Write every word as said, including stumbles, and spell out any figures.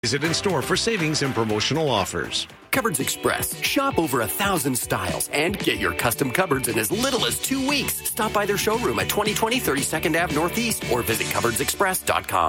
Visit in store for savings and promotional offers. Cupboards Express. Shop over a thousand styles and get your custom cupboards in as little as two weeks. Stop by their showroom at twenty twenty thirty-second Avenue Northeast or visit cupboards express dot com.